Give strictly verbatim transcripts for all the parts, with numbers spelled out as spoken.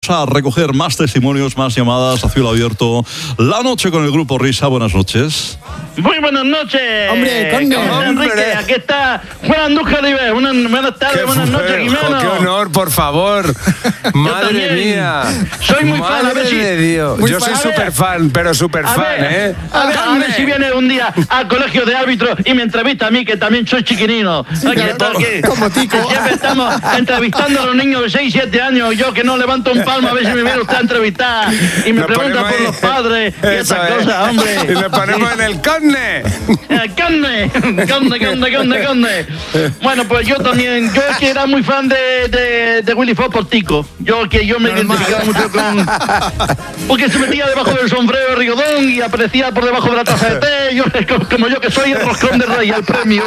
A recoger más testimonios, más llamadas a cielo abierto. La noche con el grupo Risa. Buenas noches. Muy buenas noches. Hombre, conde. Enrique, aquí está Juan Andújar Ribes. Buenas, buenas tardes, buenas noches, Jimeno. ¡Qué honor, por favor! ¡Madre mía! Soy muy fan. A ver si... de Dios. Muy Yo soy fan. súper fan, pero súper fan, ¿eh? A ver, a ver si viene un día al colegio de árbitros y me entrevista a mí, que también soy chiquinino. Sí, aquí, claro, aquí. como tico. Siempre estamos entrevistando a los niños de seis, siete años. Yo que no levanto un palmo a ver si me viene usted a entrevistar. Y me Nos pregunta por ponemos los ahí. padres y Eso esas es. cosas, hombre. Y nos ponemos en el corne. ¡Conde! ¡Conde, conde, conde, conde! Bueno, pues yo también, yo que era muy fan de, de, de Willy Fox por Tico. Yo que yo me identificaba mucho con... Porque se metía debajo del sombrero de Rigodón y aparecía por debajo de la taza de té. Yo, como yo que soy el roscón de rey, al premio.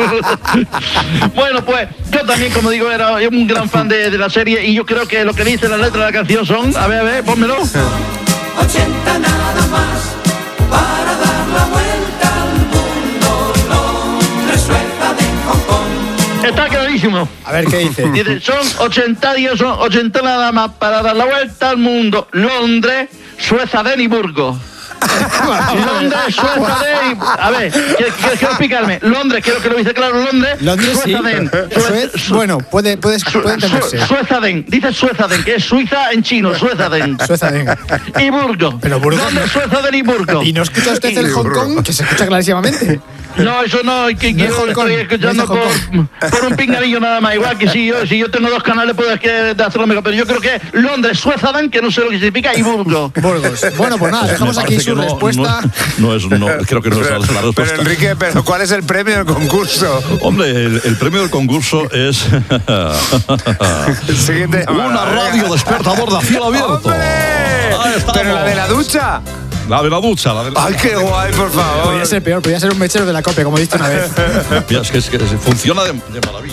Bueno, pues yo también, como digo, era un gran fan de, de la serie y yo creo que lo que dice la letra de la canción son... A ver, a ver, pónmelo. ochenta nada más para dar la vuelta al mundo. Londres, Suecia, de Hong Kong. Está clarísimo. A ver qué dice. Dice, son ochenta días, son ochenta nada más para dar la vuelta al mundo. Londres, Suecia, Edimburgo. Londres, Suecia, Edimburgo. A ver, quiero, quiero explicarme. Londres, quiero que lo dice claro. Londres, Londres, sí. Suezaden. Sue- bueno, puede, puede, puede entenderse. Suezaden, dice Suezaden, que es Suiza en chino, Suezaden. Suezaden. Y Burgo. Pero Burgos Londres, no. Suezaden y Burgo. ¿Y no escucha usted el Hong Kong? Que se escucha clarísimamente. No, eso no, que, que No es yo Hong Kong, estoy escuchando no es de Hong por, por un pinganillo nada más. Igual que si yo, si yo tengo dos canales, puedo hacerlo mejor. Pero yo creo que Londres, Suezaden, que no sé lo que significa, y Burgo. Burgos. Bueno, pues nada, dejamos Me aquí parece su que no- respuesta. No, no es, no, creo que no es la, la Pero, respuesta. Enrique, ¿pero cuál es el premio del concurso? Hombre, el, el premio del concurso es El siguiente llamada, una venga. radio despertador de cielo abierto. ¡Hombre! Ahí estamos. ¿Pero la de la ducha? La de la ducha, la de la ¡Ay, qué guay, por favor! Podría ser peor, podría ser un mechero de la copia, como diste una vez. Mira, es que, es que funciona de, de maravilla.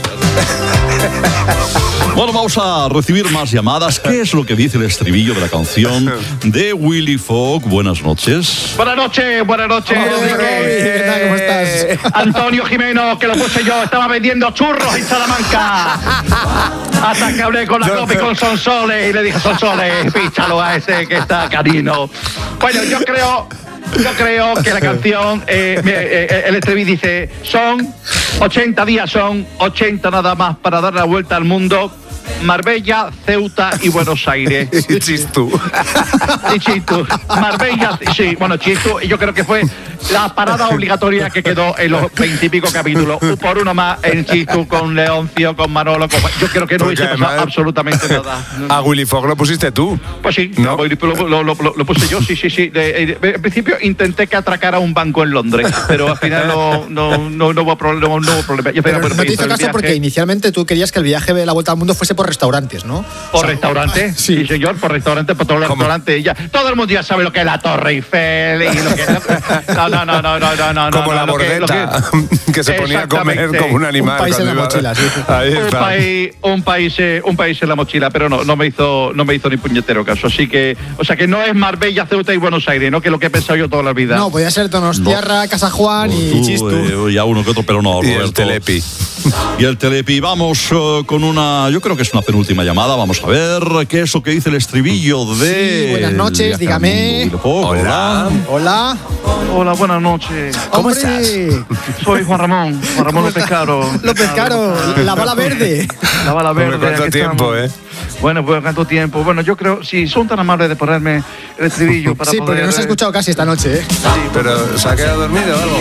Bueno, vamos a recibir más llamadas. ¿Qué es lo que dice el estribillo de la canción de Willy Fox? Buenas noches. Buenas noches, buenas noches, Hola, Roby, Enrique. ¿qué tal? ¿Cómo estás? Antonio Jimeno, que lo puse yo, estaba vendiendo churros en Salamanca. Hasta que hablé con la Yo- copa y con Sonsoles y le dije, Sonsoles, píchalo a ese que está canino. Bueno, yo creo... Yo creo que la canción, eh, me- eh, el estribillo dice, son ochenta días, son ochenta nada más para dar la vuelta al mundo. Marbella, Ceuta y Buenos Aires. Y Chistú. Y Chistu. Marbella, sí, bueno, Chistu, yo creo que fue la parada obligatoria que quedó en los veintipico capítulos. Por uno más en Chistu, con Leoncio, con Manolo, con... Yo creo que no Porque hubiese pasado además- absolutamente nada. A Willy Fox lo pusiste tú. Pues sí, ¿No? lo, lo- lo- lo- lo puse yo, sí, sí, sí. De- de- en principio intenté que atracara un banco en Londres, pero al final no, no, no, no hubo problema. No, no hubo problema. Yo, Pero bueno, no te hice hizo el caso viaje porque inicialmente tú querías que el viaje de la vuelta al mundo fuese por restaurantes, ¿no? Por restaurante, sí. sí. señor, por restaurante, por todos los ¿Cómo? restaurantes. Ya, todo el mundo ya sabe lo que es la Torre Eiffel y lo que No, no, no, no, no, no, no. Como no, la lo que- lo bordeta, que- que se ponía a comer Exactamente. como un animal. Un país en cuando la iba- mochila, sí. Ahí Un está. país, un país, eh, un país en la mochila, pero no, no me hizo, no me hizo ni puñetero caso. Así que, o sea que no es Marbella, Ceuta y Buenos Aires, ¿no? Que es lo que he pensado yo toda la vida. No, podía ser Donostiarra, Casa Juan y Tú, Chistu. eh, ya uno que otro, pero no, Y el Roberto. Telepi. Y el Telepi. Vamos eh, con una, yo creo que es una penúltima llamada. Vamos a ver qué es lo que dice el estribillo de... Sí, buenas noches, Viaje al dígame. Mundo, Willy Fox. Hola. Hola. Hola, buenas noches. ¿Cómo Hombre, Soy Juan Ramón, Juan Ramón López Caro. López Caro, la bala verde. La bala verde. Hombre, ¿cuánto aquí tiempo, estamos. eh? Bueno, pues cuánto tiempo. Bueno, yo creo, si son tan amables de ponerme el estribillo para Sí, poder... porque no se ha escuchado casi esta noche, ¿eh? Pero ¿se ha quedado dormido o algo?